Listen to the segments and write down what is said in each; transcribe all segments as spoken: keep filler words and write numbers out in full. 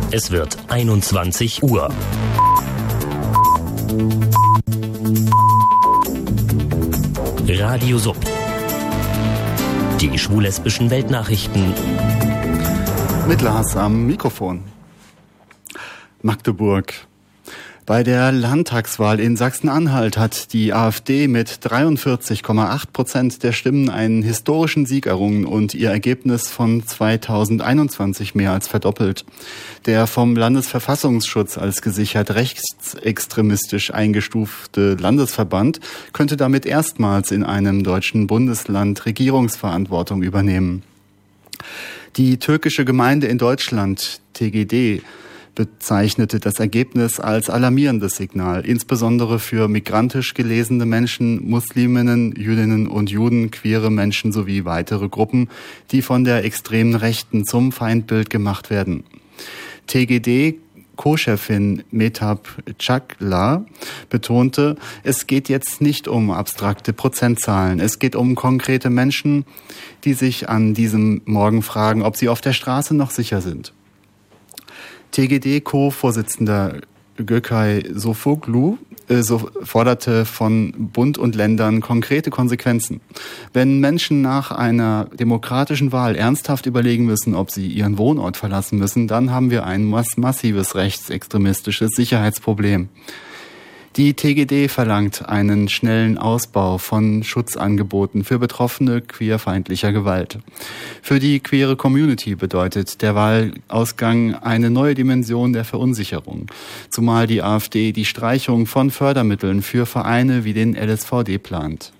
Es wird einundzwanzig Uhr. Radio Sub. Die schwul-lesbischen Weltnachrichten. Mit Lars am Mikrofon. Magdeburg. Bei der Landtagswahl in Sachsen-Anhalt hat die AfD mit dreiundvierzig Komma acht Prozent der Stimmen einen historischen Sieg errungen und ihr Ergebnis von zweitausendeinundzwanzig mehr als verdoppelt. Der vom Landesverfassungsschutz als gesichert rechtsextremistisch eingestufte Landesverband könnte damit erstmals in einem deutschen Bundesland Regierungsverantwortung übernehmen. Die türkische Gemeinde in Deutschland, T G D, bezeichnete das Ergebnis als alarmierendes Signal, insbesondere für migrantisch gelesene Menschen, Musliminnen, Jüdinnen und Juden, queere Menschen sowie weitere Gruppen, die von der extremen Rechten zum Feindbild gemacht werden. T G D Co-Chefin Mehtap Çakla betonte, es geht jetzt nicht um abstrakte Prozentzahlen, es geht um konkrete Menschen, die sich an diesem Morgen fragen, ob sie auf der Straße noch sicher sind. T G D-Co-Vorsitzender Gökay Sofoglu äh, so forderte von Bund und Ländern konkrete Konsequenzen. Wenn Menschen nach einer demokratischen Wahl ernsthaft überlegen müssen, ob sie ihren Wohnort verlassen müssen, dann haben wir ein mass- massives rechtsextremistisches Sicherheitsproblem. Die T G D verlangt einen schnellen Ausbau von Schutzangeboten für Betroffene queerfeindlicher Gewalt. Für die queere Community bedeutet der Wahlausgang eine neue Dimension der Verunsicherung, zumal die AfD die Streichung von Fördermitteln für Vereine wie den L S V D plant.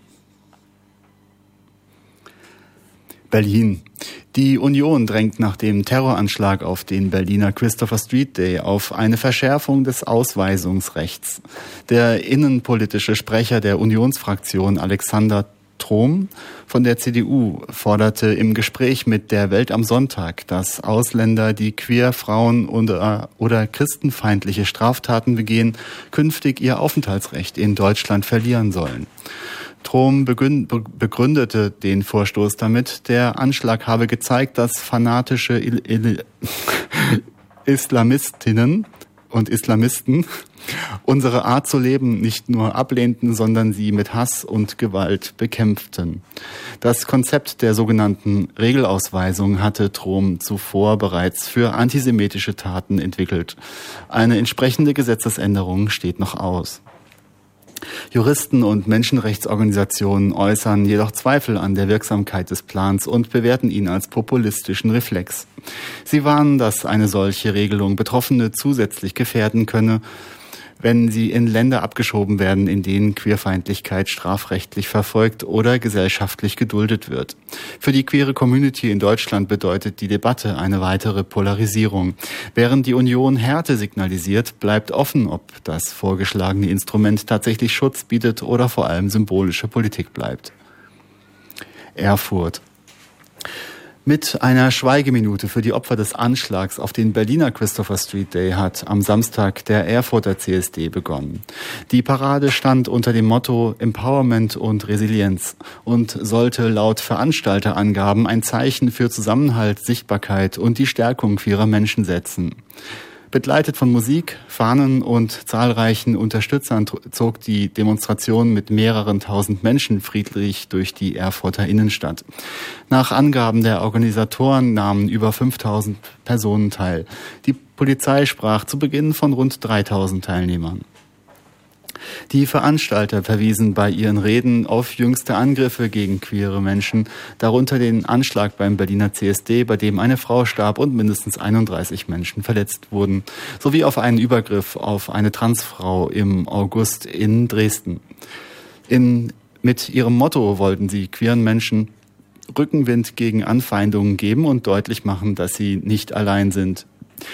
Berlin. Die Union drängt nach dem Terroranschlag auf den Berliner Christopher Street Day auf eine Verschärfung des Ausweisungsrechts. Der innenpolitische Sprecher der Unionsfraktion Alexander Trom von der C D U forderte im Gespräch mit der Welt am Sonntag, dass Ausländer, die queer, Frauen oder, oder christenfeindliche Straftaten begehen, künftig ihr Aufenthaltsrecht in Deutschland verlieren sollen. Trom begründete den Vorstoß damit, der Anschlag habe gezeigt, dass fanatische Il- Il- Islamistinnen und Islamisten unsere Art zu leben nicht nur ablehnten, sondern sie mit Hass und Gewalt bekämpften. Das Konzept der sogenannten Regelausweisung hatte Trom zuvor bereits für antisemitische Taten entwickelt. Eine entsprechende Gesetzesänderung steht noch aus. Juristen und Menschenrechtsorganisationen äußern jedoch Zweifel an der Wirksamkeit des Plans und bewerten ihn als populistischen Reflex. Sie warnen, dass eine solche Regelung Betroffene zusätzlich gefährden könne, wenn sie in Länder abgeschoben werden, in denen Queerfeindlichkeit strafrechtlich verfolgt oder gesellschaftlich geduldet wird. Für die queere Community in Deutschland bedeutet die Debatte eine weitere Polarisierung. Während die Union Härte signalisiert, bleibt offen, ob das vorgeschlagene Instrument tatsächlich Schutz bietet oder vor allem symbolische Politik bleibt. Erfurt. Mit einer Schweigeminute für die Opfer des Anschlags auf den Berliner Christopher Street Day hat am Samstag der Erfurter C S D begonnen. Die Parade stand unter dem Motto Empowerment und Resilienz und sollte laut Veranstalterangaben ein Zeichen für Zusammenhalt, Sichtbarkeit und die Stärkung queerer Menschen setzen. Begleitet von Musik, Fahnen und zahlreichen Unterstützern zog die Demonstration mit mehreren tausend Menschen friedlich durch die Erfurter Innenstadt. Nach Angaben der Organisatoren nahmen über fünftausend Personen teil. Die Polizei sprach zu Beginn von rund dreitausend Teilnehmern. Die Veranstalter verwiesen bei ihren Reden auf jüngste Angriffe gegen queere Menschen, darunter den Anschlag beim Berliner C S D, bei dem eine Frau starb und mindestens einunddreißig Menschen verletzt wurden, sowie auf einen Übergriff auf eine Transfrau im August in Dresden. In, mit ihrem Motto wollten sie queeren Menschen Rückenwind gegen Anfeindungen geben und deutlich machen, dass sie nicht allein sind.